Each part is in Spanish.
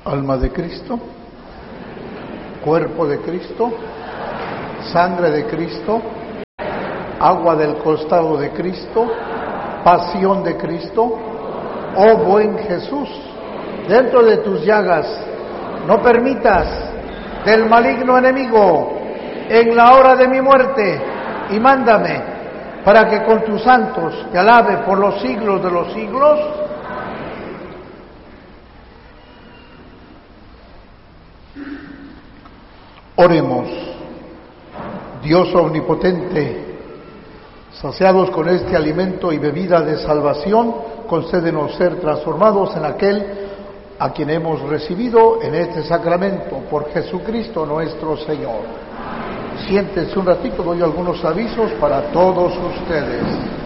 Alma de Cristo, cuerpo de Cristo, sangre de Cristo, agua del costado de Cristo, pasión de Cristo, oh buen Jesús, dentro de tus llagas, no permitas del maligno enemigo en la hora de mi muerte, y mándame para que con tus santos te alabe por los siglos de los siglos. Oremos. Dios omnipotente, saciados con este alimento y bebida de salvación, concédenos ser transformados en aquel a quien hemos recibido en este sacramento, por Jesucristo nuestro Señor. Siéntense un ratito, doy algunos avisos para todos ustedes.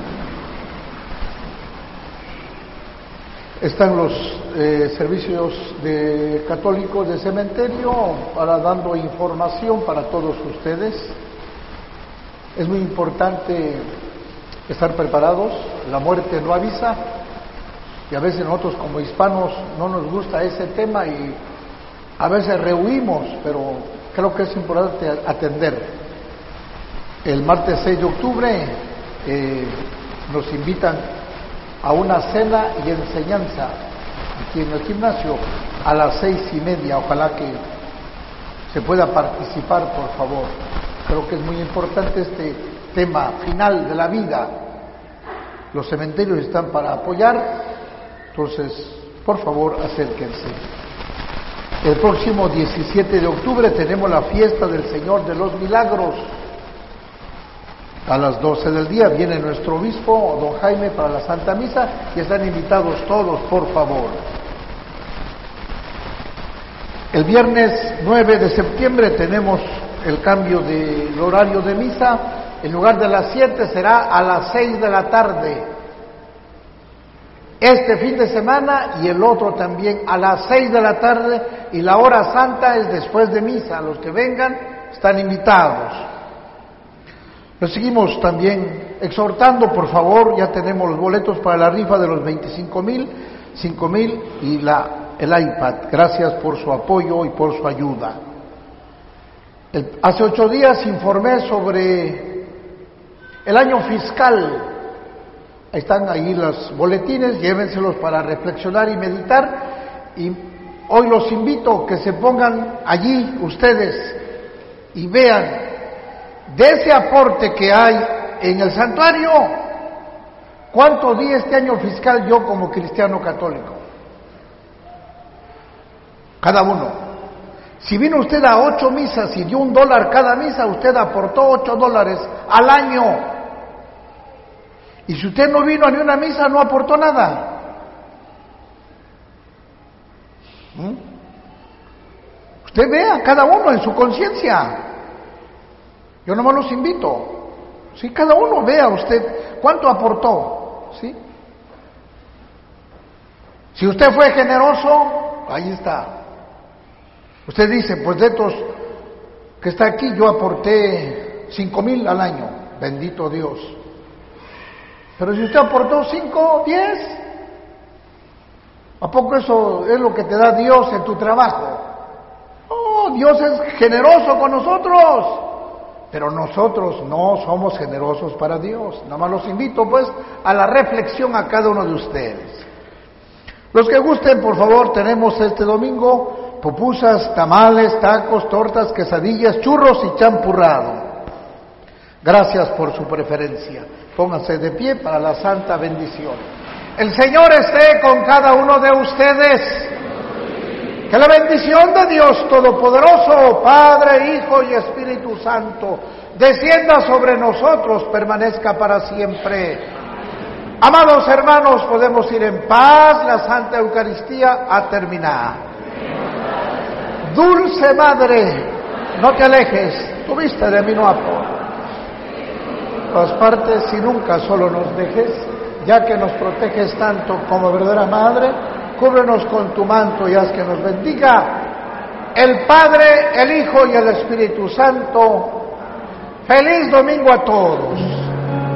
Están los servicios de católicos de cementerio para dando información para todos ustedes. Es muy importante estar preparados, la muerte no avisa, y a veces nosotros como hispanos no nos gusta ese tema y a veces rehuimos, pero creo que es importante atender. El martes 6 de octubre nos invitan a una cena y enseñanza aquí en el gimnasio a las 6:30. Ojalá que se pueda participar, por favor. Creo que es muy importante este tema final de la vida. Los cementerios están para apoyar, entonces, por favor, acérquense. El próximo 17 de octubre tenemos la fiesta del Señor de los Milagros. A las 12 del día viene nuestro obispo, don Jaime, para la Santa Misa, y están invitados todos, por favor. El viernes 9 de septiembre tenemos el cambio del horario de misa. En lugar de las 7 será a las 6 de la tarde. Este fin de semana y el otro también a las 6 de la tarde, y la hora santa es después de misa. Los que vengan están invitados. Los seguimos también exhortando, por favor, ya tenemos los boletos para la rifa de los 25,000, 5,000 y el iPad. Gracias por su apoyo y por su ayuda. Hace 8 días informé sobre el año fiscal. Están ahí los boletines, llévenselos para reflexionar y meditar. Y hoy los invito a que se pongan allí ustedes y vean de ese aporte que hay en el santuario, ¿cuánto di este año fiscal yo como cristiano católico? Cada uno. Si vino usted a 8 misas y dio $1 cada misa, usted aportó $8 al año. Y si usted no vino a ni una misa, no aportó nada. Usted vea cada uno en su conciencia. Yo nomás los invito, ¿sí? Cada uno vea usted cuánto aportó, ¿sí? Si usted fue generoso, ahí está. Usted dice, pues de estos que está aquí, yo aporté 5,000 al año, bendito Dios. Pero si usted aportó 5, 10, ¿a poco eso es lo que te da Dios en tu trabajo? Oh, Dios es generoso con nosotros. Pero nosotros no somos generosos para Dios. Nada más los invito pues a la reflexión a cada uno de ustedes. Los que gusten, por favor, tenemos este domingo pupusas, tamales, tacos, tortas, quesadillas, churros y champurrado. Gracias por su preferencia. Pónganse de pie para la santa bendición. El Señor esté con cada uno de ustedes. Que la bendición de Dios Todopoderoso, Padre, Hijo y Espíritu Santo, descienda sobre nosotros, permanezca para siempre. Amados hermanos, podemos ir en paz, la Santa Eucaristía ha terminado. Dulce Madre, no te alejes, tu vista de mí no apartes. Todas partes y nunca solo nos dejes, ya que nos proteges tanto como verdadera Madre. Cúbrenos con tu manto y haz que nos bendiga el Padre, el Hijo y el Espíritu Santo. ¡Feliz domingo a todos!